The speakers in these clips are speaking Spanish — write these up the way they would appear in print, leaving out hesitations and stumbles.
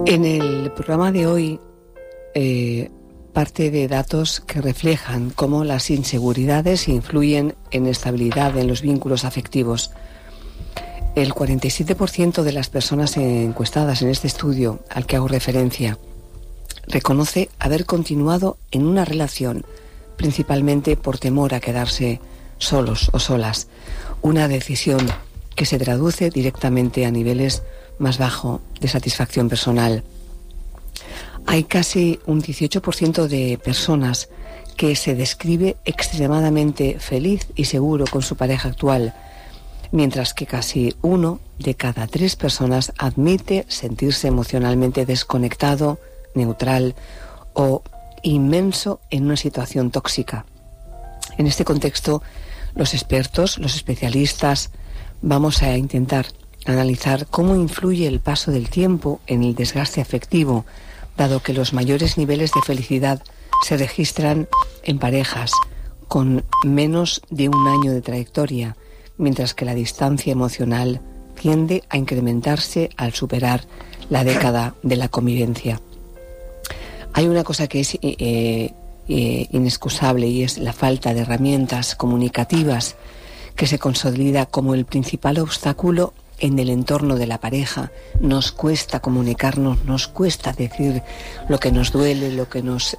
En el programa de hoy, parte de datos que reflejan cómo las inseguridades influyen en estabilidad en los vínculos afectivos. El 47% de las personas encuestadas en este estudio al que hago referencia reconoce haber continuado en una relación, principalmente por temor a quedarse solos o solas, una decisión que se traduce directamente a niveles más bajos de satisfacción personal. Hay casi un 18% de personas que se describe extremadamente feliz y seguro con su pareja actual, mientras que casi 1 de cada 3 personas admite sentirse emocionalmente desconectado, neutral o inmenso en una situación tóxica. En este contexto, los expertos, los especialistas, vamos a intentar analizar cómo influye el paso del tiempo en el desgaste afectivo, dado que los mayores niveles de felicidad se registran en parejas con menos de un año de trayectoria, mientras que la distancia emocional tiende a incrementarse al superar la década de la convivencia. Hay una cosa que es inexcusable y es la falta de herramientas comunicativas que se consolida como el principal obstáculo en el entorno de la pareja. Nos cuesta comunicarnos, nos cuesta decir lo que nos duele, lo que nos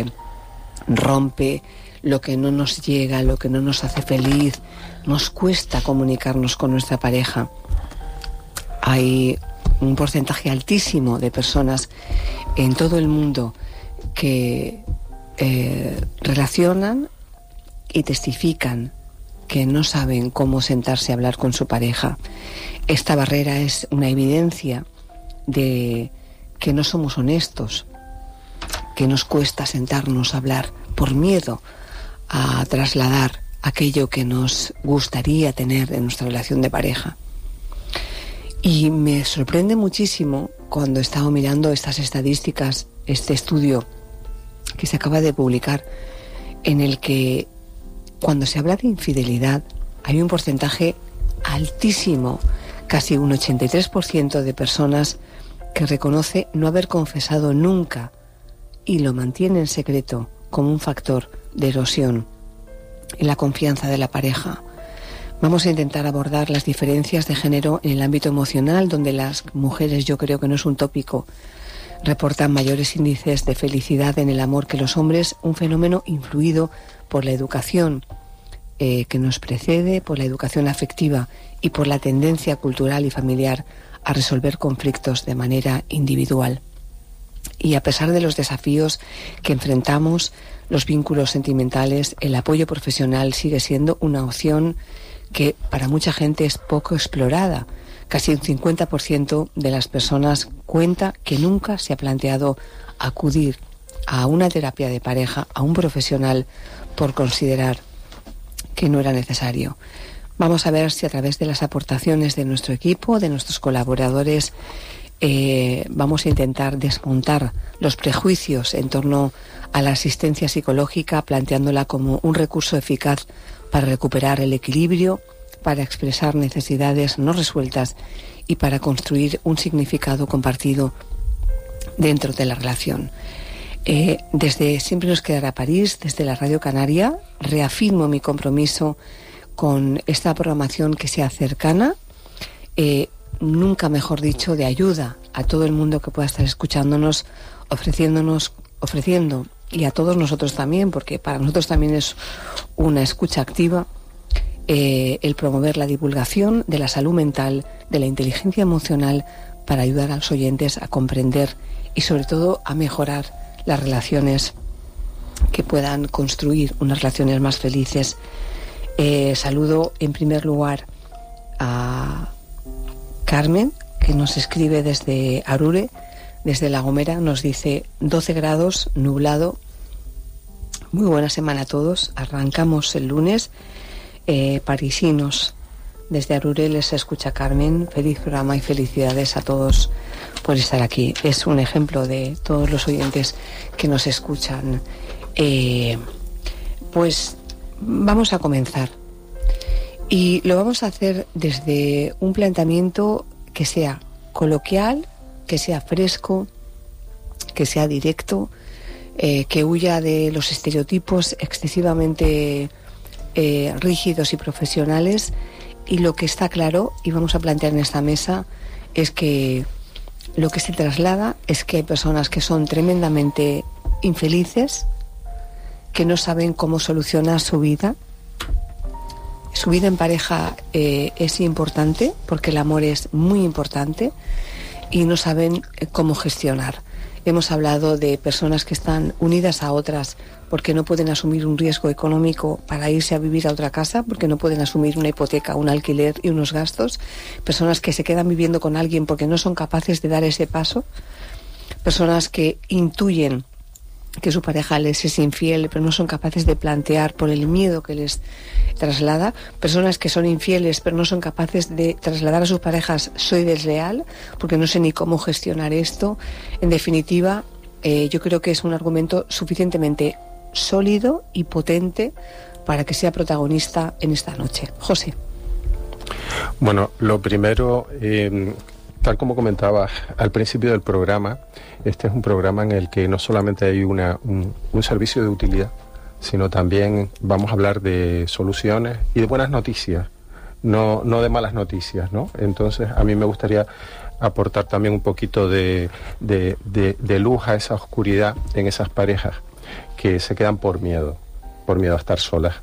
rompe, lo que no nos llega, lo que no nos hace feliz. Nos cuesta comunicarnos con nuestra pareja. Hay un porcentaje altísimo de personas en todo el mundo que relacionan y testifican que no saben cómo sentarse a hablar con su pareja. Esta barrera es una evidencia de que no somos honestos, que nos cuesta sentarnos a hablar por miedo a trasladar aquello que nos gustaría tener en nuestra relación de pareja. Y me sorprende muchísimo cuando he estado mirando estas estadísticas, este estudio que se acaba de publicar, en el que cuando se habla de infidelidad hay un porcentaje altísimo, casi un 83% de personas que reconoce no haber confesado nunca y lo mantiene en secreto como un factor de erosión en la confianza de la pareja. Vamos a intentar abordar las diferencias de género en el ámbito emocional, donde las mujeres, yo creo que no es un tópico, reportan mayores índices de felicidad en el amor que los hombres, un fenómeno influido por la educación que nos precede, por la educación afectiva y por la tendencia cultural y familiar a resolver conflictos de manera individual. Y a pesar de los desafíos que enfrentamos, los vínculos sentimentales, el apoyo profesional sigue siendo una opción que para mucha gente es poco explorada. Casi un 50% de las personas cuenta que nunca se ha planteado acudir a una terapia de pareja, a un profesional, por considerar que no era necesario. Vamos a ver si a través de las aportaciones de nuestro equipo, de nuestros colaboradores, vamos a intentar desmontar los prejuicios en torno a la asistencia psicológica, planteándola como un recurso eficaz para recuperar el equilibrio, para expresar necesidades no resueltas y para construir un significado compartido dentro de la relación. Desde Siempre nos quedará París, desde la Radio Canaria, reafirmo mi compromiso con esta programación que sea cercana, nunca mejor dicho, de ayuda a todo el mundo que pueda estar escuchándonos, ofreciendo, y a todos nosotros también, porque para nosotros también es una escucha activa, el promover la divulgación de la salud mental, de la inteligencia emocional, para ayudar a los oyentes a comprender y sobre todo a mejorar las relaciones, que puedan construir unas relaciones más felices. Saludo en primer lugar a Carmen, que nos escribe desde Arure, desde La Gomera. Nos dice 12 grados, nublado. Muy buena semana a todos. Arrancamos el lunes. Parisinos, desde Arure les escucha Carmen. Feliz programa y felicidades a todos por estar aquí. Es un ejemplo de todos los oyentes que nos escuchan. Pues vamos a comenzar. Y lo vamos a hacer desde un planteamiento que sea coloquial, que sea fresco, que sea directo, que huya de los estereotipos excesivamente rígidos y profesionales. Y lo que está claro, y vamos a plantear en esta mesa, es que lo que se traslada es que hay personas que son tremendamente infelices, que no saben cómo solucionar su vida. Su vida en pareja es importante, porque el amor es muy importante, y no saben cómo gestionar. Hemos hablado de personas que están unidas a otras porque no pueden asumir un riesgo económico para irse a vivir a otra casa, porque no pueden asumir una hipoteca, un alquiler y unos gastos. Personas que se quedan viviendo con alguien porque no son capaces de dar ese paso. Personas que intuyen que su pareja les es infiel, pero no son capaces de plantear por el miedo que les traslada. Personas que son infieles, pero no son capaces de trasladar a sus parejas: soy desleal, porque no sé ni cómo gestionar esto. En definitiva, yo creo que es un argumento suficientemente sólido y potente para que sea protagonista en esta noche. José. Bueno, lo primero, tal como comentaba al principio del programa, este es un programa en el que no solamente hay un servicio de utilidad, sino también vamos a hablar de soluciones y de buenas noticias, no de malas noticias, ¿no? Entonces, a mí me gustaría aportar también un poquito de luz a esa oscuridad en esas parejas que se quedan por miedo a estar solas.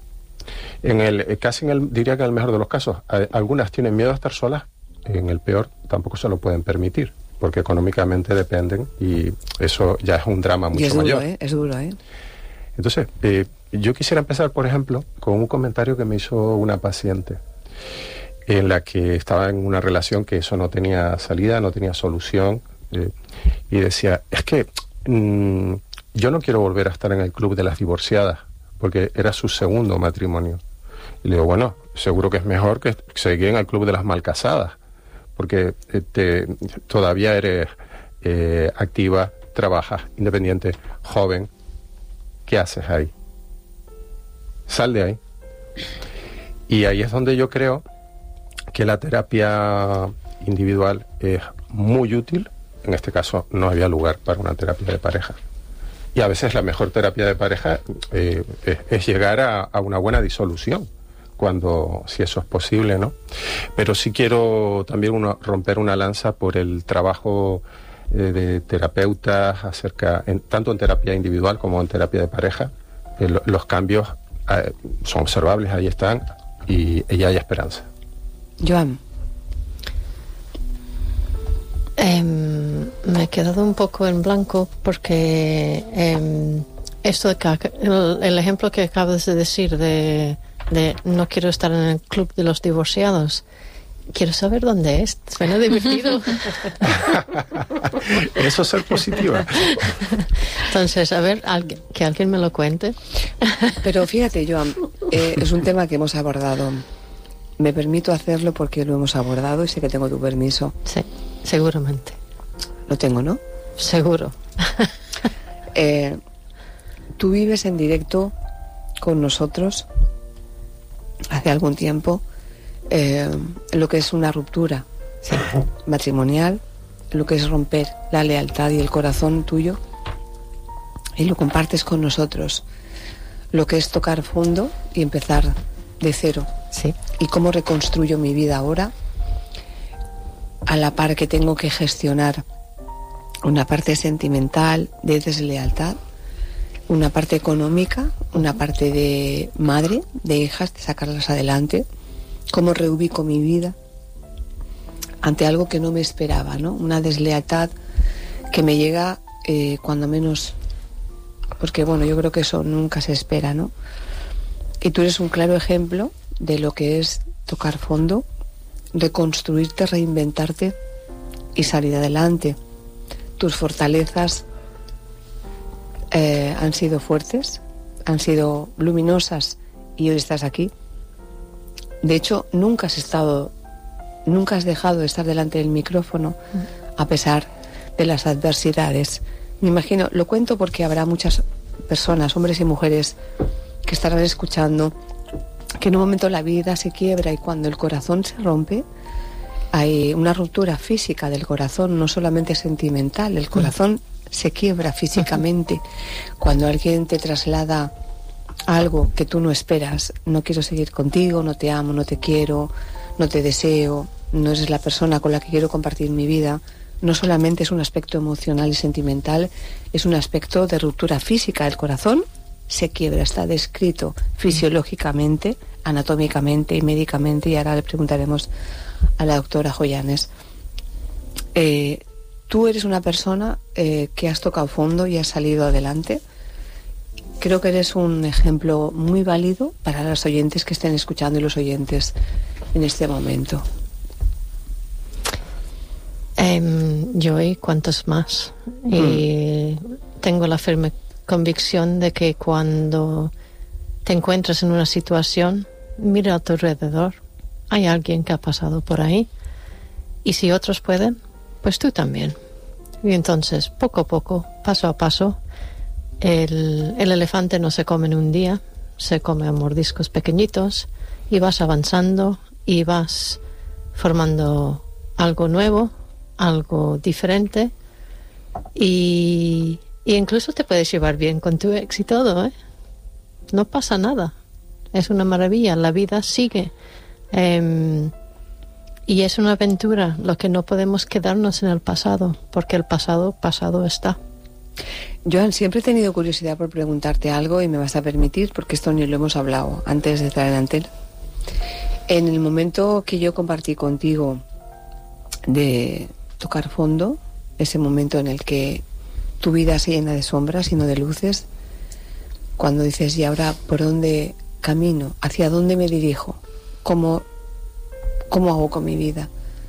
Diría que en el mejor de los casos, algunas tienen miedo a estar solas, en el peor tampoco se lo pueden permitir, porque económicamente dependen, y eso ya es un drama mucho mayor. Es duro, ¿eh? Entonces, yo quisiera empezar, por ejemplo, con un comentario que me hizo una paciente, en la que estaba en una relación que eso no tenía salida, no tenía solución, y decía, es que yo no quiero volver a estar en el club de las divorciadas, porque era su segundo matrimonio. Y le digo, bueno, seguro que es mejor que seguir en el club de las malcasadas, porque todavía eres activa, trabajas, independiente, joven. ¿Qué haces ahí? Sal de ahí. Y ahí es donde yo creo que la terapia individual es muy útil. En este caso no había lugar para una terapia de pareja. Y a veces la mejor terapia de pareja es llegar a una buena disolución, si eso es posible, ¿no? Pero sí quiero también romper una lanza por el trabajo de terapeutas tanto en terapia individual como en terapia de pareja. Los cambios son observables, ahí están, y ya hay esperanza. Joan. Me he quedado un poco en blanco porque esto el ejemplo que acabas de decir de no quiero estar en el club de los divorciados, quiero saber dónde es. Suena divertido. Eso es ser positiva. Entonces, a ver, que alguien me lo cuente. Pero fíjate, Joan, es un tema que hemos abordado. Me permito hacerlo porque lo hemos abordado y sé que tengo tu permiso. Sí, seguramente. Lo tengo, ¿no? Seguro. Tú vives en directo con nosotros hace algún tiempo lo que es una ruptura, sí, matrimonial, lo que es romper la lealtad y el corazón tuyo, y lo compartes con nosotros, lo que es tocar fondo y empezar de cero. Sí. Y cómo reconstruyo mi vida ahora, a la par que tengo que gestionar una parte sentimental de deslealtad, una parte económica, una parte de madre, de hijas, de sacarlas adelante, cómo reubico mi vida ante algo que no me esperaba, ¿no? Una deslealtad que me llega cuando menos, porque bueno, yo creo que eso nunca se espera, ¿no? Y tú eres un claro ejemplo de lo que es tocar fondo, reconstruirte, reinventarte y salir adelante. Tus fortalezas han sido fuertes, han sido luminosas, y hoy estás aquí. De hecho, nunca has dejado de estar delante del micrófono a pesar de las adversidades. Me imagino, lo cuento porque habrá muchas personas, hombres y mujeres, que estarán escuchando, que en un momento la vida se quiebra, y cuando el corazón se rompe, hay una ruptura física del corazón, no solamente sentimental. El corazón se quiebra físicamente. Cuando alguien te traslada algo que tú no esperas, no quiero seguir contigo, no te amo, no te quiero, no te deseo, no eres la persona con la que quiero compartir mi vida, no solamente es un aspecto emocional y sentimental, es un aspecto de ruptura física. El corazón se quiebra, está descrito fisiológicamente, anatómicamente y médicamente, y ahora le preguntaremos a la doctora Joyanes. Tú eres una persona que has tocado fondo y has salido adelante. Creo que eres un ejemplo muy válido para los oyentes que estén escuchando y los oyentes en este momento. Yo y cuantos más. Y tengo la firme convicción de que cuando te encuentras en una situación, mira a tu alrededor. Hay alguien que ha pasado por ahí. Y si otros pueden, pues tú también. Y entonces, poco a poco, paso a paso, el elefante no se come en un día, se come a mordiscos pequeñitos, y vas avanzando y vas formando algo nuevo, algo diferente, y incluso te puedes llevar bien con tu ex y todo, ¿eh? No pasa nada, es una maravilla, la vida sigue, y es una aventura. Lo que no podemos quedarnos en el pasado, porque el pasado está. Joan, siempre he tenido curiosidad por preguntarte algo, y me vas a permitir, porque esto ni lo hemos hablado antes de estar en antena. En el momento que yo compartí contigo de tocar fondo, ese momento en el que tu vida se llena de sombras y no de luces, cuando dices, ¿y ahora por dónde camino? ¿Hacia dónde me dirijo? ¿Cómo hago con mi vida?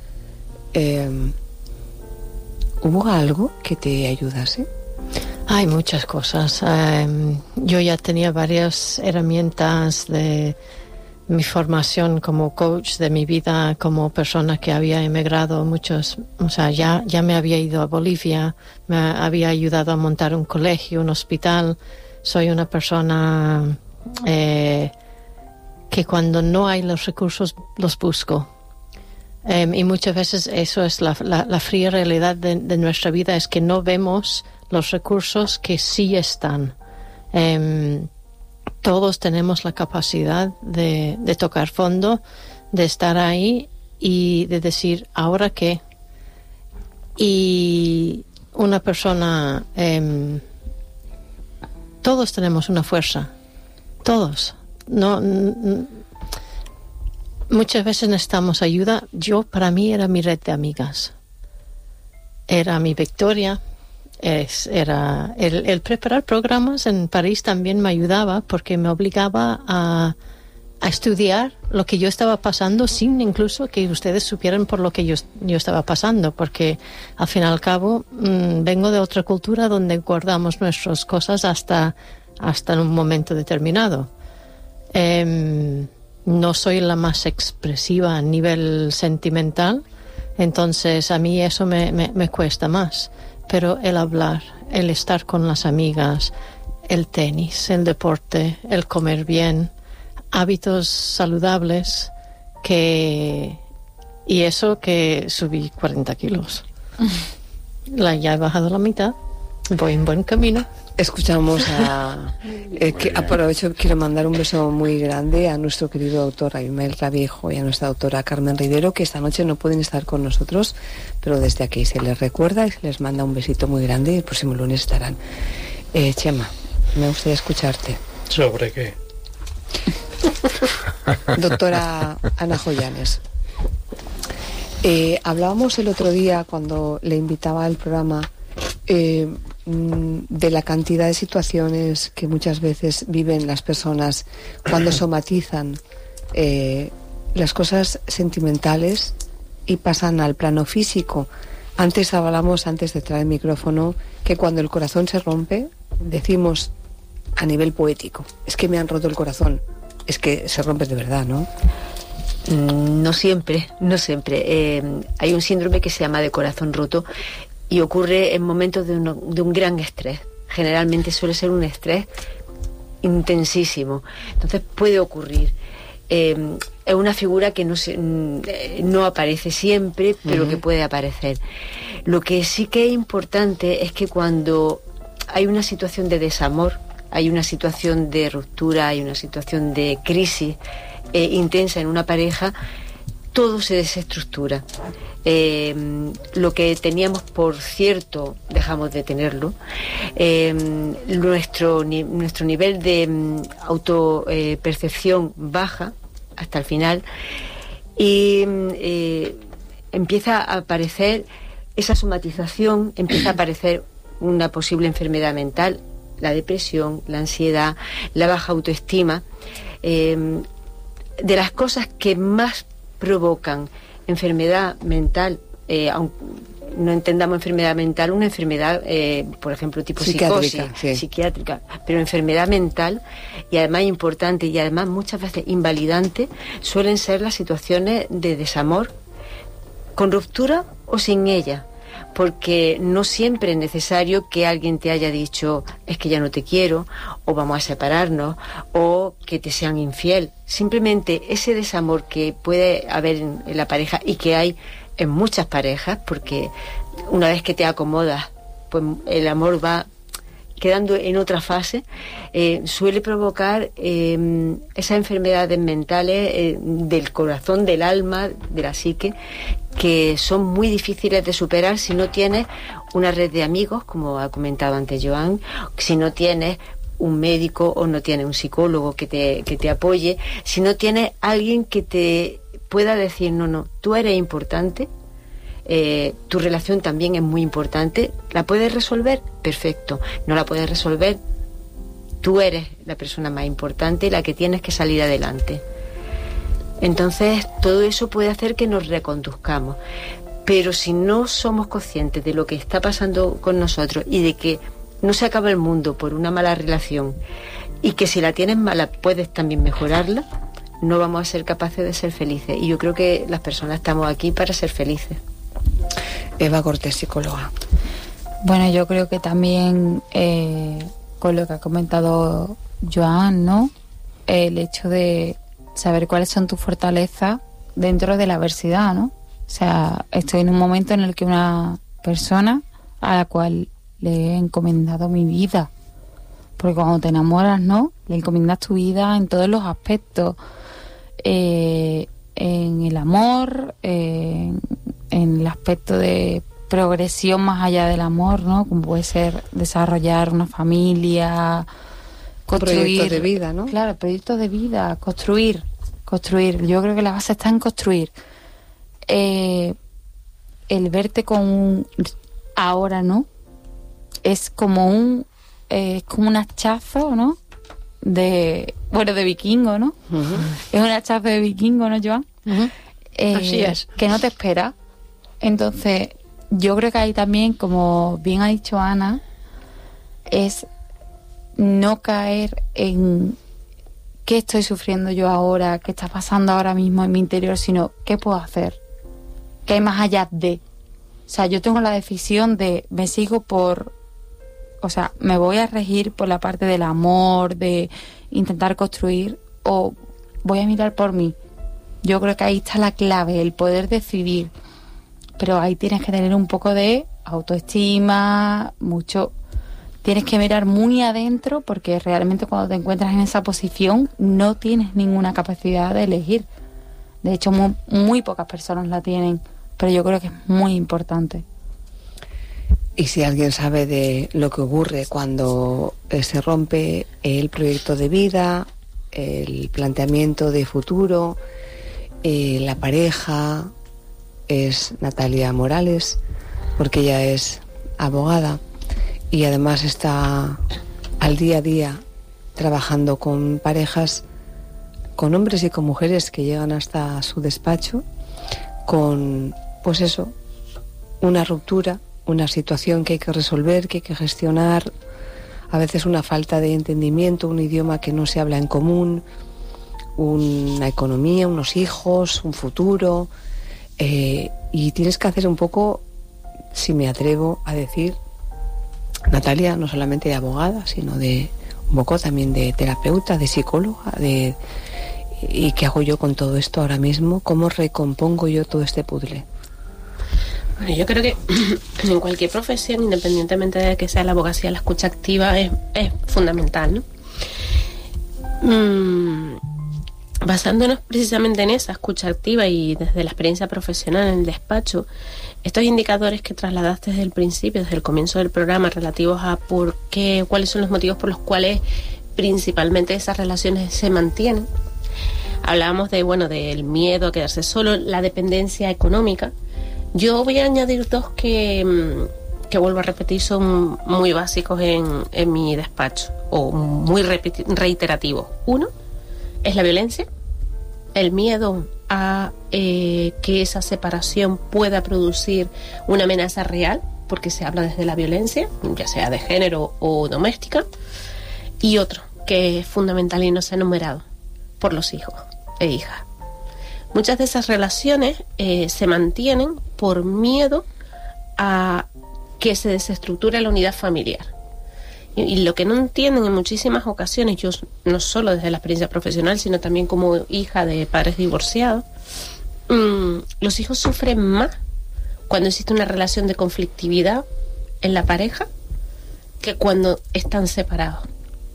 ¿Hubo algo que te ayudase? Hay muchas cosas. Yo ya tenía varias herramientas de mi formación como coach, de mi vida como persona que había emigrado ya me había ido a Bolivia, me había ayudado a montar un colegio, un hospital. Soy una persona que cuando no hay los recursos los busco. Y muchas veces eso es la fría realidad de nuestra vida, es que no vemos los recursos que sí están. Todos tenemos la capacidad de tocar fondo, de estar ahí y de decir, ¿ahora qué? Y una persona, todos tenemos una fuerza, todos. Muchas veces necesitamos ayuda. Para mí era mi red de amigas, era mi victoria. Era el preparar programas en París también me ayudaba, porque me obligaba a estudiar lo que yo estaba pasando sin incluso que ustedes supieran por lo que yo estaba pasando, porque al fin y al cabo vengo de otra cultura donde guardamos nuestras cosas hasta en un momento determinado. No soy la más expresiva a nivel sentimental, entonces a mí eso me cuesta más. Pero el hablar, el estar con las amigas, el tenis, el deporte, el comer bien, hábitos saludables, y eso que subí 40 kilos. Ya he bajado la mitad, voy en buen camino. Escuchamos aprovecho, quiero mandar un beso muy grande a nuestro querido doctor Abimael Clavijo y a nuestra doctora Carmen Rivero, que esta noche no pueden estar con nosotros, pero desde aquí se les recuerda y se les manda un besito muy grande, y el próximo lunes estarán. Chema, me gustaría escucharte. ¿Sobre qué? Doctora Ana Joyanes, hablábamos el otro día cuando le invitaba al programa de la cantidad de situaciones que muchas veces viven las personas cuando somatizan las cosas sentimentales y pasan al plano físico. Antes hablamos, antes de traer el micrófono, que cuando el corazón se rompe, decimos a nivel poético, es que me han roto el corazón. Es que se rompe de verdad, ¿no? No siempre. Hay un síndrome que se llama de corazón roto y ocurre en momentos de un gran estrés. Generalmente suele ser un estrés intensísimo. Entonces puede ocurrir. es una figura que no aparece siempre, pero que puede aparecer. Lo que sí que es importante es que cuando hay una situación de desamor, hay una situación de ruptura, hay una situación de crisis intensa en una pareja, todo se desestructura. Lo que teníamos por cierto, dejamos de tenerlo. Nuestro nivel de autopercepción baja hasta el final y empieza a aparecer esa somatización, empieza a aparecer una posible enfermedad mental, la depresión, la ansiedad, la baja autoestima. De las cosas que más provocan enfermedad mental, aunque no entendamos enfermedad mental, una enfermedad, por ejemplo, tipo psicosis, psiquiátrica, pero enfermedad mental, y además importante, y además muchas veces invalidante, suelen ser las situaciones de desamor, con ruptura o sin ella, porque no siempre es necesario que alguien te haya dicho es que ya no te quiero, o vamos a separarnos, o que te sean infiel. Simplemente ese desamor que puede haber en la pareja, y que hay en muchas parejas, porque una vez que te acomodas, pues el amor va quedando en otra fase, suele provocar esas enfermedades mentales del corazón, del alma, de la psique, que son muy difíciles de superar si no tienes una red de amigos, como ha comentado antes Joan, si no tienes un médico o no tienes un psicólogo que te apoye, si no tienes alguien que te pueda decir no, tú eres importante, tu relación también es muy importante, ¿la puedes resolver? Perfecto. ¿No la puedes resolver? Tú eres la persona más importante y la que tienes que salir adelante. Entonces todo eso puede hacer que nos reconduzcamos, pero si no somos conscientes de lo que está pasando con nosotros y de que no se acaba el mundo por una mala relación, y que si la tienes mala puedes también mejorarla, no vamos a ser capaces de ser felices. Y yo creo que las personas estamos aquí para ser felices. Eva Cortés, psicóloga. Bueno, yo creo que también con lo que ha comentado Joan, ¿no? El hecho de saber cuáles son tus fortalezas dentro de la adversidad, ¿no? O sea, estoy en un momento en el que una persona a la cual le he encomendado mi vida, porque cuando te enamoras, ¿no? Le encomiendas tu vida en todos los aspectos, en el amor, en el aspecto de progresión más allá del amor, ¿no? Como puede ser desarrollar una familia, construir proyectos de vida, ¿no? Claro, proyectos de vida, construir. Yo creo que la base está en construir. El verte con un ahora, ¿no? Es como un hachazo, ¿no? De vikingo, ¿no? Uh-huh. Es un hachazo de vikingo, ¿no, Joan? Uh-huh. Así es. Que no te espera. Entonces, yo creo que ahí también, como bien ha dicho Ana, es no caer en qué estoy sufriendo yo ahora, qué está pasando ahora mismo en mi interior, sino qué puedo hacer, qué hay más allá de. O sea, yo tengo la decisión de me voy a regir por la parte del amor, de intentar construir, o voy a mirar por mí. Yo creo que ahí está la clave, el poder decidir. Pero ahí tienes que tener un poco de autoestima, tienes que mirar muy adentro, porque realmente cuando te encuentras en esa posición no tienes ninguna capacidad de elegir. De hecho, muy pocas personas la tienen, pero yo creo que es muy importante. Y si alguien sabe de lo que ocurre cuando se rompe el proyecto de vida, el planteamiento de futuro, la pareja, es Natalia Morales, porque ella es abogada y además está al día a día trabajando con parejas, con hombres y con mujeres que llegan hasta su despacho con, pues eso, una ruptura, una situación que hay que resolver, que hay que gestionar, a veces una falta de entendimiento, un idioma que no se habla en común, una economía, unos hijos, un futuro, y tienes que hacer un poco, si me atrevo a decir, Natalia, no solamente de abogada, sino de un poco también de terapeuta, de psicóloga, de ¿Y qué hago yo con todo esto ahora mismo? ¿Cómo recompongo yo todo este puzzle? Bueno, yo creo que en cualquier profesión, independientemente de que sea la abogacía, la escucha activa es fundamental, ¿no? Basándonos precisamente en esa escucha activa y desde la experiencia profesional en el despacho, estos indicadores que trasladaste desde el principio, desde el comienzo del programa, relativos a por qué, cuáles son los motivos por los cuales principalmente esas relaciones se mantienen. Hablábamos de, del miedo a quedarse solo, la dependencia económica. Yo voy a añadir dos que vuelvo a repetir, son muy básicos en mi despacho, o muy reiterativos. Uno es la violencia, el miedo a que esa separación pueda producir una amenaza real, porque se habla desde la violencia, ya sea de género o doméstica. Y otro, que es fundamental y no se ha enumerado, por los hijos e hijas. Muchas de esas relaciones se mantienen por miedo a que se desestructure la unidad familiar. Y lo que no entienden en muchísimas ocasiones, yo no solo desde la experiencia profesional, sino también como hija de padres divorciados, los hijos sufren más cuando existe una relación de conflictividad en la pareja que cuando están separados.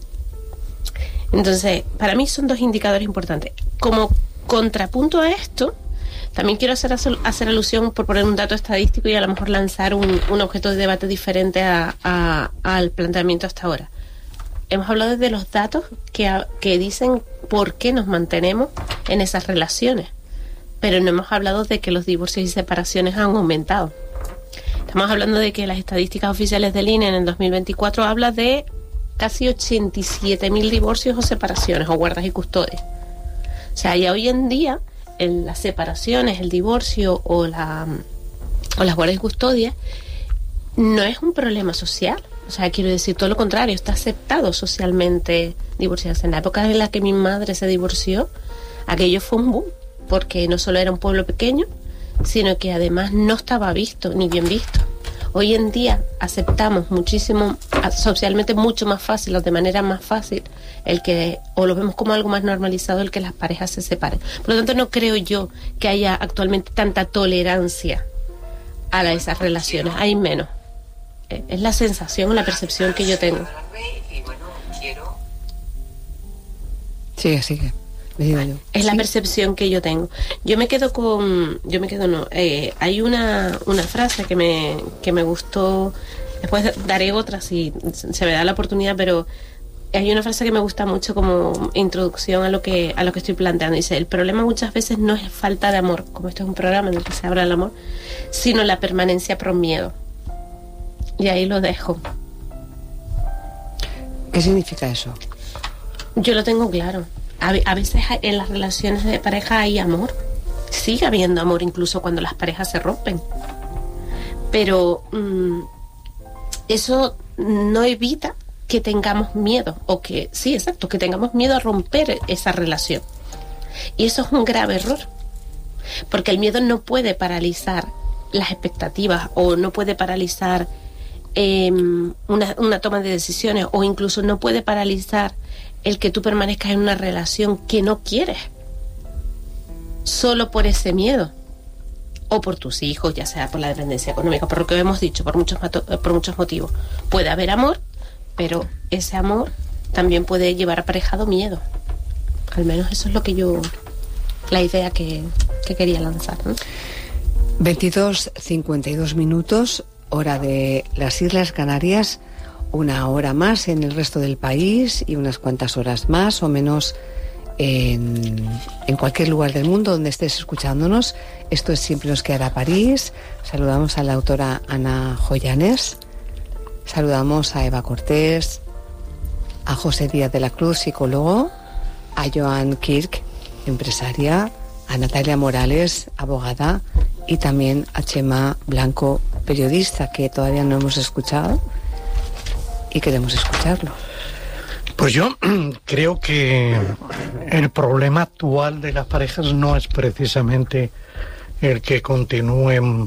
Entonces, para mí son dos indicadores importantes. Como contrapunto a esto, también quiero hacer alusión, por poner un dato estadístico y a lo mejor lanzar un objeto de debate diferente al planteamiento hasta ahora. Hemos hablado de los datos que dicen por qué nos mantenemos en esas relaciones, pero no hemos hablado de que los divorcios y separaciones han aumentado. Estamos hablando de que las estadísticas oficiales del INE en el 2024 habla de casi 87.000 divorcios o separaciones, o guardas y custodias. O sea, ya hoy en día en las separaciones, el divorcio o las guardas y custodias no es un problema social. O sea, quiero decir, todo lo contrario, está aceptado socialmente divorciarse. En la época en la que mi madre se divorció, aquello fue un boom, porque no solo era un pueblo pequeño, sino que además no estaba visto, ni bien visto. Hoy en día aceptamos muchísimo, socialmente mucho más fácil, o de manera más fácil, o lo vemos como algo más normalizado, el que las parejas se separen. Por lo tanto, no creo yo que haya actualmente tanta tolerancia a esas relaciones. Hay menos. Es la sensación, la percepción que yo tengo. Sigue. Es la percepción que yo tengo. Hay una frase que me gustó. Después daré otra si se me da la oportunidad, pero hay una frase que me gusta mucho como introducción a lo que estoy planteando. Dice: el problema muchas veces no es falta de amor, como esto es un programa en el que se habla del amor, sino la permanencia por miedo. Y ahí lo dejo. ¿Qué significa eso? Yo lo tengo claro. A veces en las relaciones de pareja hay amor, sigue habiendo amor incluso cuando las parejas se rompen, pero eso no evita que tengamos miedo, que tengamos miedo a romper esa relación. Y eso es un grave error, porque el miedo no puede paralizar las expectativas, o no puede paralizar una toma de decisiones, o incluso no puede paralizar el que tú permanezcas en una relación que no quieres, solo por ese miedo, o por tus hijos, ya sea por la dependencia económica, por lo que hemos dicho, por muchos motivos. Puede haber amor, pero ese amor también puede llevar aparejado miedo. Al menos eso es la idea que quería lanzar, ¿no? 22:52 minutos, hora de las Islas Canarias. Una hora más en el resto del país y unas cuantas horas más o menos en cualquier lugar del mundo donde estés escuchándonos. Esto es Siempre nos quedará París. Saludamos a la autora Ana Joyanes, saludamos a Eva Cortés, a José Díaz de la Cruz, psicólogo, a Joan Kirk, empresaria, a Natalia Morales, abogada, y también a Chema Blanco, periodista, que todavía no hemos escuchado y queremos escucharlo. Pues yo creo que el problema actual de las parejas no es precisamente el que continúen,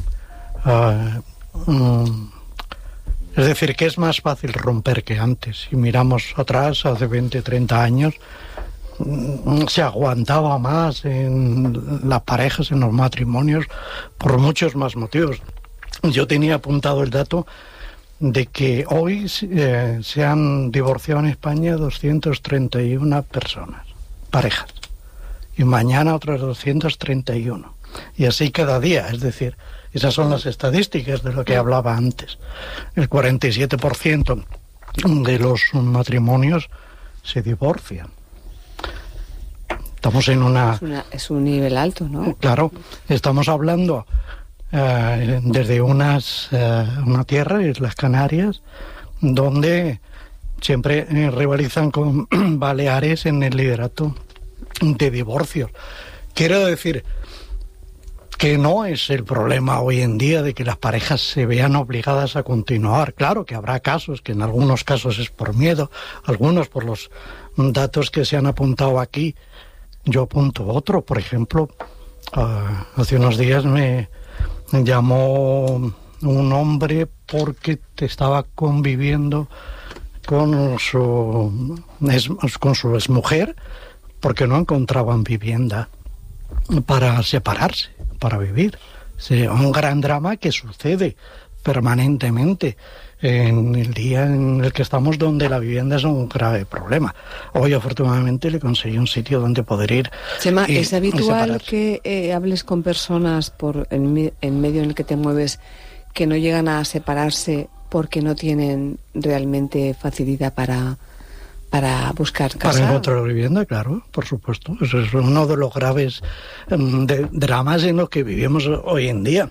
es decir, que es más fácil romper que antes. Si miramos atrás, hace 20, 30 años, se aguantaba más en las parejas, en los matrimonios, por muchos más motivos. Yo tenía apuntado el dato de que hoy se han divorciado en España 231 personas, parejas, y mañana otras 231, y así cada día. Es decir, esas son las estadísticas de lo que hablaba antes. El 47% de los matrimonios se divorcian. Estamos en Es un nivel alto, ¿no? Claro, estamos hablando desde una tierra, Islas Canarias, donde siempre rivalizan con Baleares en el liderato de divorcios. Quiero decir que no es el problema hoy en día de que las parejas se vean obligadas a continuar. Claro que habrá casos, que en algunos casos es por miedo, algunos por los datos que se han apuntado aquí. Yo apunto otro, por ejemplo, hace unos días me llamó un hombre porque estaba conviviendo con su exmujer porque no encontraban vivienda para separarse, para vivir. Es un gran drama que sucede permanentemente en el día en el que estamos, donde la vivienda es un grave problema. Hoy afortunadamente le conseguí un sitio donde poder ir. Chema, ¿es habitual que hables con personas en medio en el que te mueves que no llegan a separarse porque no tienen realmente facilidad para buscar casa? Para encontrar vivienda, claro, por supuesto. Eso es uno de los graves dramas en los que vivimos hoy en día.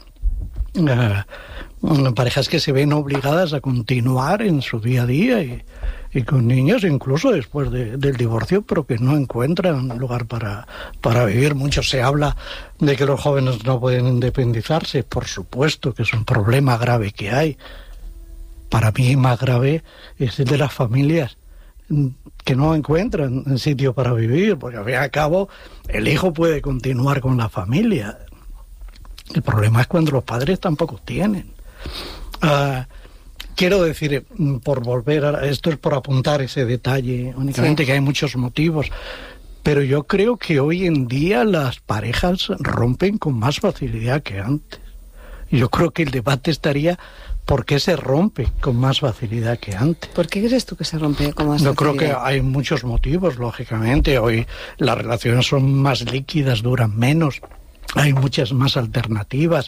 Parejas que se ven obligadas a continuar en su día a día y con niños incluso después del divorcio, pero que no encuentran lugar para vivir. Mucho se habla de que los jóvenes no pueden independizarse. Por supuesto que es un problema grave que hay. Para mí más grave es el de las familias que no encuentran un sitio para vivir, porque al fin y al cabo el hijo puede continuar con la familia. El problema es cuando los padres tampoco tienen. Quiero decir, por volver a esto, es por apuntar ese detalle únicamente, sí, que hay muchos motivos, pero yo creo que hoy en día las parejas rompen con más facilidad que antes. Y yo creo que el debate estaría: ¿por qué se rompe con más facilidad que antes? ¿Por qué crees tú que se rompe con más facilidad? Yo creo que hay muchos motivos, lógicamente. Hoy las relaciones son más líquidas, duran menos. Hay muchas más alternativas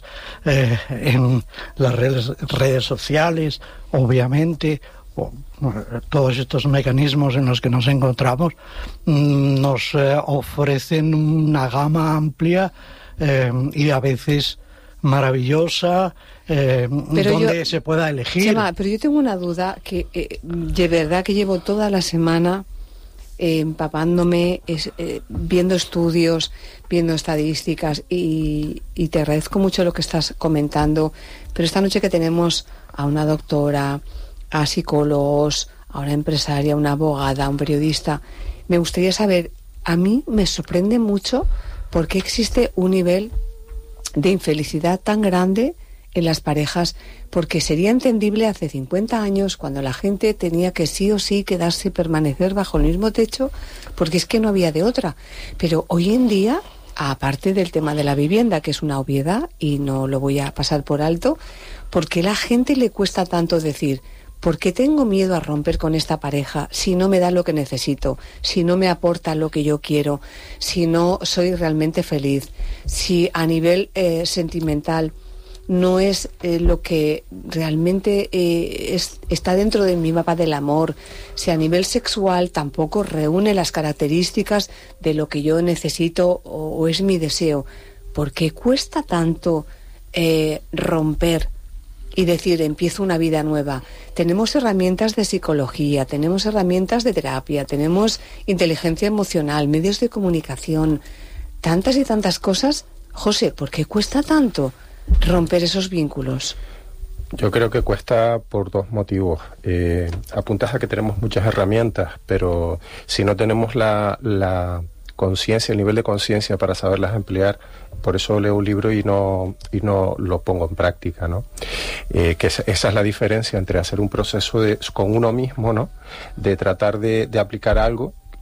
en las redes sociales, obviamente. Todos estos mecanismos en los que nos encontramos nos ofrecen una gama amplia y a veces maravillosa, donde se pueda elegir. Chema, pero yo tengo una duda, que de verdad que llevo toda la semana empapándome, viendo estudios, viendo estadísticas, y te agradezco mucho lo que estás comentando, pero esta noche que tenemos a una doctora, a psicólogos, a una empresaria, a una abogada, a un periodista, me gustaría saber, a mí me sorprende mucho por qué existe un nivel de infelicidad tan grande en las parejas, porque sería entendible hace 50 años, cuando la gente tenía que sí o sí quedarse y permanecer bajo el mismo techo, porque es que no había de otra. Pero hoy en día, aparte del tema de la vivienda, que es una obviedad y no lo voy a pasar por alto, ¿por qué a la gente le cuesta tanto decir: ¿por qué tengo miedo a romper con esta pareja si no me da lo que necesito, si no me aporta lo que yo quiero, si no soy realmente feliz, si a nivel sentimental no es lo que realmente está dentro de mi mapa del amor, si a nivel sexual tampoco reúne las características de lo que yo necesito o es mi deseo? ¿Por qué cuesta tanto romper y decir: empiezo una vida nueva? Tenemos herramientas de psicología, tenemos herramientas de terapia, tenemos inteligencia emocional, medios de comunicación, tantas y tantas cosas. José, ¿por qué cuesta tanto romper esos vínculos? Yo creo que cuesta por dos motivos. Apuntas a que tenemos muchas herramientas, pero si no tenemos la conciencia, el nivel de conciencia para saberlas emplear, por eso leo un libro y no lo pongo en práctica, ¿no? Esa es la diferencia entre hacer un proceso con uno mismo, ¿no? De tratar de aplicar algo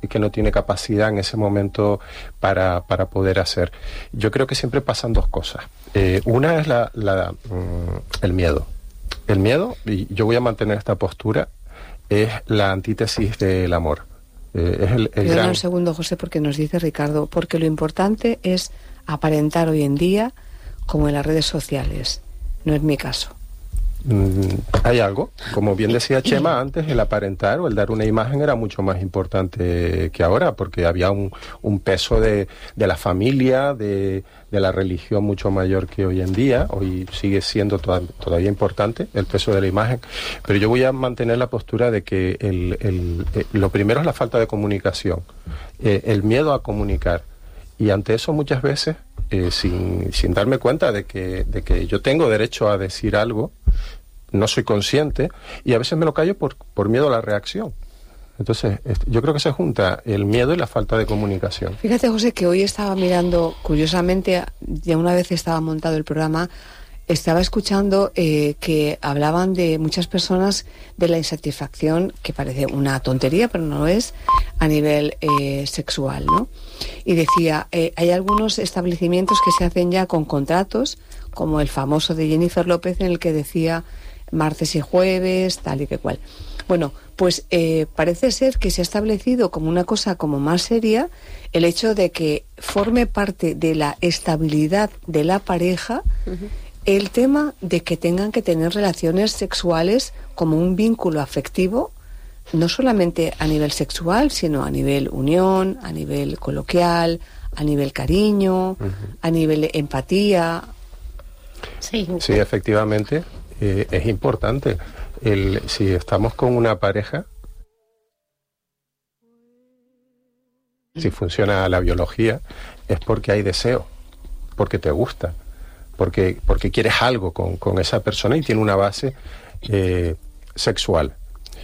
y que no tiene capacidad en ese momento para poder hacer. Yo creo que siempre pasan dos cosas. Una es el miedo. El miedo, y yo voy a mantener esta postura, es la antítesis del amor. Es el gran... un segundo, José, porque nos dice Ricardo, porque lo importante es aparentar hoy en día como en las redes sociales. No es mi caso. Hay algo, como bien decía Chema antes, el aparentar o el dar una imagen era mucho más importante que ahora, porque había un peso de la familia, de la religión mucho mayor que hoy en día. Hoy sigue siendo todavía importante el peso de la imagen, pero yo voy a mantener la postura de que lo primero es la falta de comunicación, el miedo a comunicar, y ante eso muchas veces sin darme cuenta de que yo tengo derecho a decir algo, no soy consciente, y a veces me lo callo por miedo a la reacción. Entonces, yo creo que se junta el miedo y la falta de comunicación. Fíjate, José, que hoy estaba mirando, curiosamente, ya una vez estaba montado el programa, estaba escuchando que hablaban de muchas personas de la insatisfacción, que parece una tontería, pero no lo es, a nivel sexual, ¿no? Y decía, hay algunos establecimientos que se hacen ya con contratos, como el famoso de Jennifer López, en el que decía martes y jueves, tal y que cual. Bueno, pues parece ser que se ha establecido como una cosa como más seria el hecho de que forme parte de la estabilidad de la pareja el tema de que tengan que tener relaciones sexuales como un vínculo afectivo, no solamente a nivel sexual, sino a nivel unión, a nivel coloquial, a nivel cariño, a nivel empatía. Sí, efectivamente, es importante. Si estamos con una pareja, si funciona la biología, es porque hay deseo, porque te gusta, porque quieres algo con esa persona y tiene una base sexual.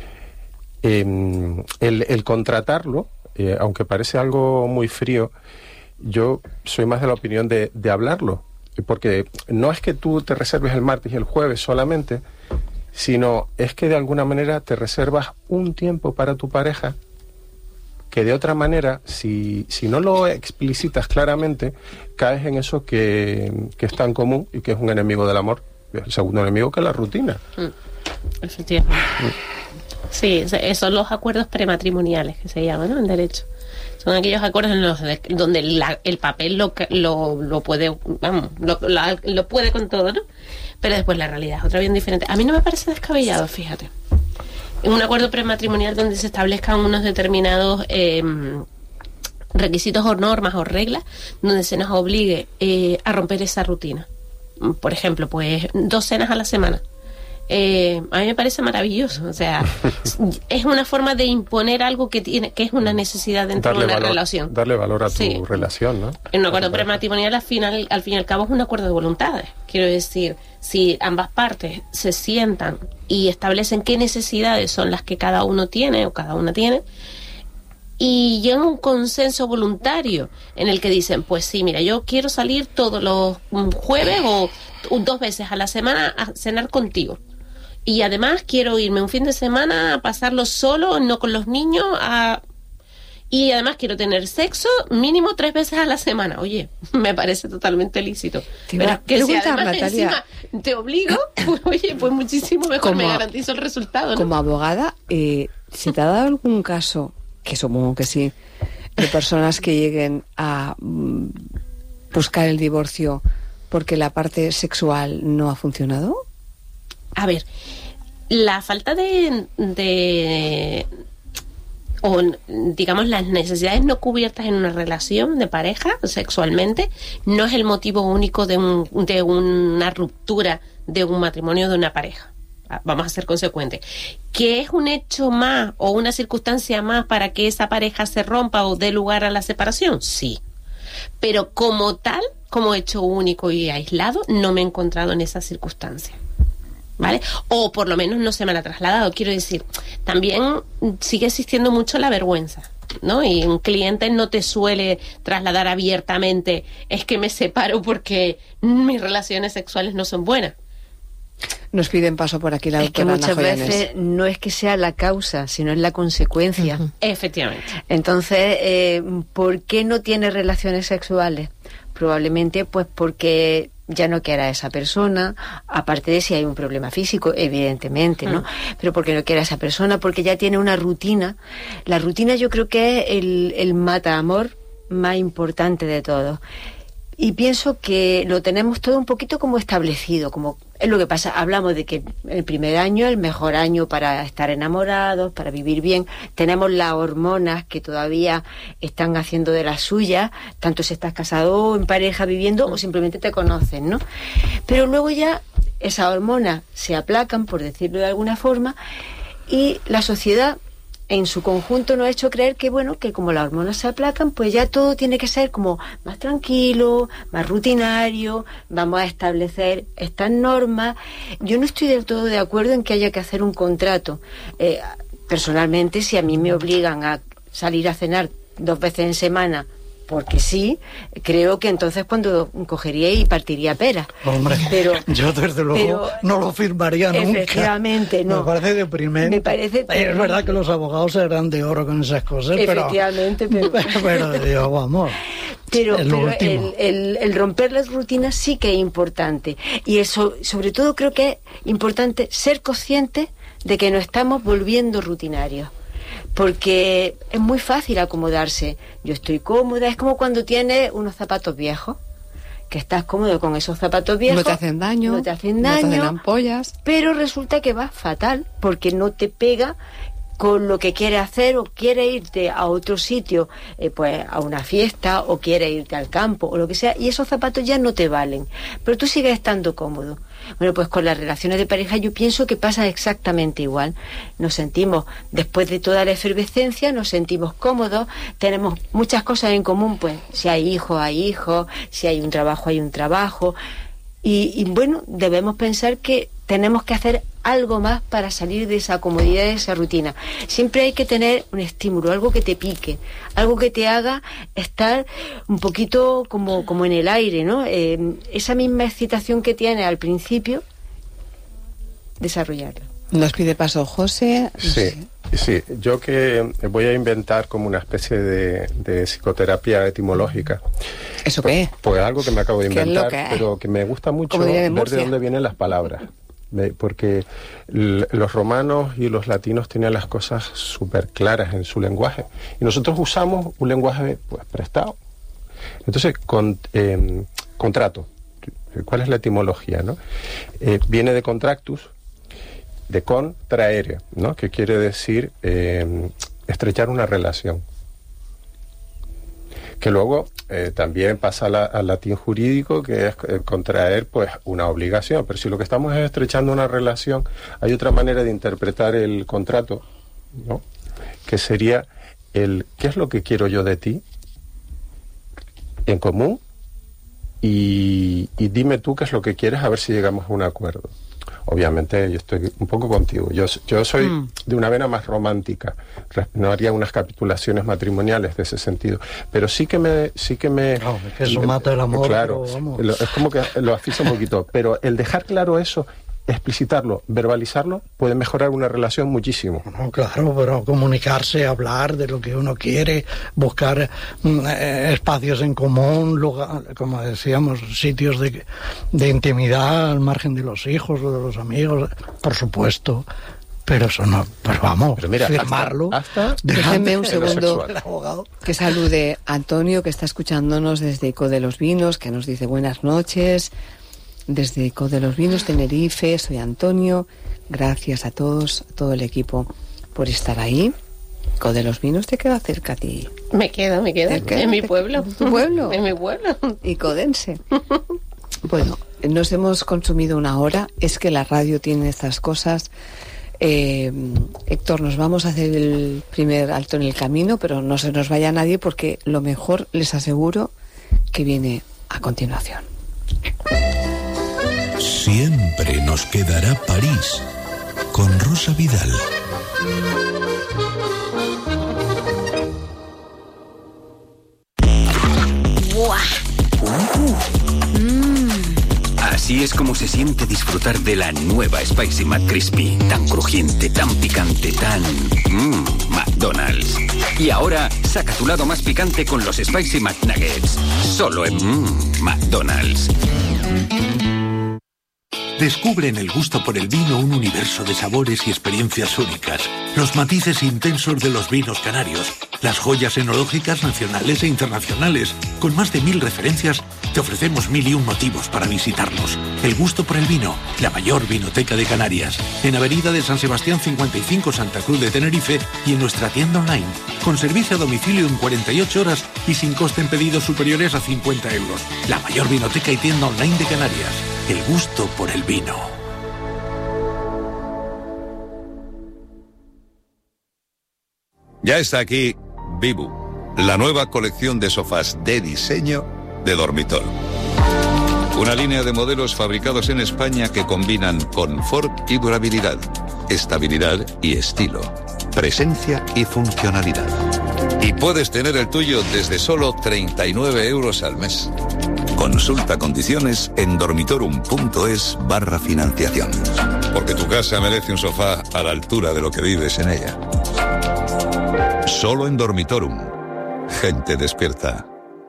El contratarlo, aunque parece algo muy frío, yo soy más de la opinión de hablarlo, porque no es que tú te reserves el martes y el jueves solamente, sino es que de alguna manera te reservas un tiempo para tu pareja que de otra manera, si no lo explicitas claramente, caes en eso que es tan común y que es un enemigo del amor, el segundo enemigo, que es la rutina. Efectivamente. Sí, son los acuerdos prematrimoniales que se llaman, ¿no?, en derecho. Son aquellos acuerdos donde el papel lo puede, vamos, lo puede con todo, ¿no? Pero después la realidad es otra bien diferente. A mí no me parece descabellado, fíjate. En un acuerdo prematrimonial donde se establezcan unos determinados requisitos o normas o reglas, donde se nos obligue a romper esa rutina. Por ejemplo, pues 2 cenas a la semana. A mí me parece maravilloso. O sea, es una forma de imponer algo que es una necesidad dentro de una relación. Darle valor a tu relación, ¿no? En un acuerdo prematrimonial, al fin y al cabo, es un acuerdo de voluntades. Quiero decir, si ambas partes se sientan y establecen qué necesidades son las que cada uno tiene o cada una tiene, y llegan a un consenso voluntario en el que dicen, pues sí, mira, yo quiero salir todos los jueves o 2 veces a la semana a cenar contigo. Y además quiero irme un fin de semana a pasarlo solo, no con los niños, y además quiero tener sexo mínimo 3 veces a la semana. Oye, me parece totalmente lícito. Pero que si además Natalia, encima te obligo, pues oye, pues muchísimo mejor, me garantizo el resultado, ¿no? Como abogada, ¿se te ha dado algún caso, que supongo que sí, de personas que lleguen a buscar el divorcio porque la parte sexual no ha funcionado? A ver, la falta o digamos las necesidades no cubiertas en una relación de pareja sexualmente no es el motivo único de una ruptura de un matrimonio, de una pareja. Vamos a ser consecuentes. ¿Que es un hecho más o una circunstancia más para que esa pareja se rompa o dé lugar a la separación? Sí. Pero como tal, como hecho único y aislado, no me he encontrado en esa circunstancia, ¿vale? O por lo menos no se me la ha trasladado. Quiero decir, también sigue existiendo mucho la vergüenza, ¿no? Y un cliente no te suele trasladar abiertamente, es que me separo porque mis relaciones sexuales no son buenas. Nos piden paso por aquí la doctora Ana muchas Joyanes. veces no es que sea la causa, sino es la consecuencia. Efectivamente. Entonces, ¿por qué no tiene relaciones sexuales? Probablemente pues porque ya no quiera a esa persona, aparte de si hay un problema físico, evidentemente, ¿no? Pero porque no quiera a esa persona, porque ya tiene una rutina. La rutina yo creo que es el mata-amor más importante de todos. Y pienso que lo tenemos todo un poquito como establecido, como es lo que pasa. Hablamos de que el primer año es el mejor año para estar enamorados, para vivir bien. Tenemos las hormonas que todavía están haciendo de las suyas, tanto si estás casado o en pareja viviendo o simplemente te conocen, ¿no? Pero luego ya esas hormonas se aplacan, por decirlo de alguna forma, y la sociedad en su conjunto nos ha hecho creer que, bueno, que como las hormonas se aplacan, pues ya todo tiene que ser como más tranquilo, más rutinario, vamos a establecer estas normas. Yo no estoy del todo de acuerdo en que haya que hacer un contrato. Personalmente, si a mí me obligan a salir a cenar 2 veces en semana, porque sí, creo que entonces cuando cogería y partiría peras. Hombre, pero, yo desde luego no lo firmaría nunca. Efectivamente, no. Me parece deprimente. Me parece es verdad que los abogados serán de oro con esas cosas, efectivamente, pero yo, vamos... Pero el romper las rutinas sí que es importante. Y eso, sobre todo, creo que es importante ser consciente de que nos estamos volviendo rutinarios. Porque es muy fácil acomodarse. Yo estoy cómoda, es como cuando tienes unos zapatos viejos, que estás cómodo con esos zapatos viejos. No te hacen daño, no te hacen ampollas. Pero resulta que vas fatal, porque no te pega con lo que quieres hacer, o quieres irte a otro sitio, pues a una fiesta, o quieres irte al campo, o lo que sea, y esos zapatos ya no te valen, pero tú sigues estando cómodo. Bueno, pues con las relaciones de pareja yo pienso que pasa exactamente igual. Nos sentimos, después de toda la efervescencia, nos sentimos cómodos, tenemos muchas cosas en común, pues si hay hijos, si hay un trabajo, y bueno, debemos pensar que tenemos que hacer algo más para salir de esa comodidad, de esa rutina. Siempre hay que tener un estímulo, algo que te pique, algo que te haga estar un poquito como en el aire, ¿no? Esa misma excitación que tienes al principio, desarrollarla. Nos pide paso José. Sí, yo que voy a inventar como una especie de psicoterapia etimológica. ¿Eso qué es? Pues algo que me acabo de inventar, pero que me gusta mucho ver de dónde vienen las palabras. Porque los romanos y los latinos tenían las cosas súper claras en su lenguaje. Y nosotros usamos un lenguaje pues prestado. Entonces, contrato. ¿Cuál es la etimología, no? Viene de contractus, de contraere, ¿no? Que quiere decir estrechar una relación. Que luego también pasa al latín jurídico, que es contraer pues una obligación. Pero si lo que estamos es estrechando una relación, hay otra manera de interpretar el contrato, ¿no? Que sería ¿qué es lo que quiero yo de ti en común? Y dime tú qué es lo que quieres, a ver si llegamos a un acuerdo. Obviamente yo estoy un poco contigo. Yo soy de una vena más romántica. No haría unas capitulaciones matrimoniales de ese sentido. Pero sí que me... No, es que eso mata el amor. Claro, es como que lo asfixia un poquito. Pero el dejar claro eso, explicitarlo, verbalizarlo, puede mejorar una relación muchísimo. No, claro, pero comunicarse, hablar de lo que uno quiere, buscar espacios en común, como decíamos, sitios de intimidad al margen de los hijos o de los amigos, por supuesto. Pero eso no, pues vamos, pero mira, firmarlo. Déjenme un segundo que salude a Antonio, que está escuchándonos desde Ico de los Vinos, que nos dice buenas noches. Desde Ico de los Vinos, Tenerife, soy Antonio. Gracias a todos, a todo el equipo por estar ahí. Ico de los Vinos te queda cerca a ti. Me quedo. En mi pueblo. ¿Tu pueblo? En mi pueblo. Icodense. Bueno, nos hemos consumido 1 hora. Es que la radio tiene estas cosas. Héctor, nos vamos a hacer el primer alto en el camino, pero no se nos vaya nadie porque lo mejor, les aseguro, que viene a continuación. Siempre nos quedará París, con Rosa Vidal. Así es como se siente disfrutar de la nueva Spicy McCrispy. Tan crujiente, tan picante, tan... McDonald's. Y ahora, saca tu lado más picante con los Spicy McNuggets. Solo en McDonald's. Descubre en el gusto por el vino un universo de sabores y experiencias únicas. Los matices intensos de los vinos canarios. Las joyas enológicas nacionales e internacionales. Con más de 1000 referencias, te ofrecemos 1001 motivos para visitarnos. El gusto por el vino, la mayor vinoteca de Canarias. En Avenida de San Sebastián 55, Santa Cruz de Tenerife, y en nuestra tienda online. Con servicio a domicilio en 48 horas y sin coste en pedidos superiores a 50 euros. La mayor vinoteca y tienda online de Canarias. El gusto por el vino. Ya está aquí Vivu, la nueva colección de sofás de diseño de Dormitol. Una línea de modelos fabricados en España que combinan confort y durabilidad, estabilidad y estilo, presencia y funcionalidad. Y puedes tener el tuyo desde solo 39 euros al mes. Consulta condiciones en dormitorum.es/financiación. Porque tu casa merece un sofá a la altura de lo que vives en ella. Solo en Dormitorum. Gente despierta.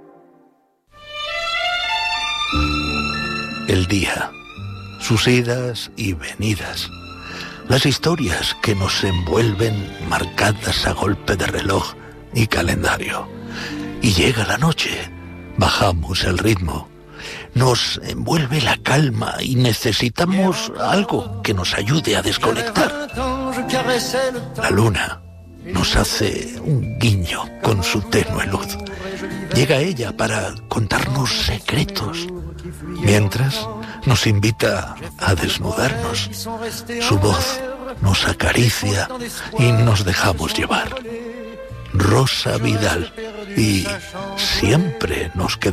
El día, sus idas y venidas, las historias que nos envuelven marcadas a golpe de reloj y calendario. Y llega la noche, bajamos el ritmo, nos envuelve la calma y necesitamos algo que nos ayude a desconectar. La luna nos hace un guiño con su tenue luz. Llega ella para contarnos secretos, mientras nos invita a desnudarnos. Su voz nos acaricia y nos dejamos llevar. Rosa Vidal, y siempre nos quedamos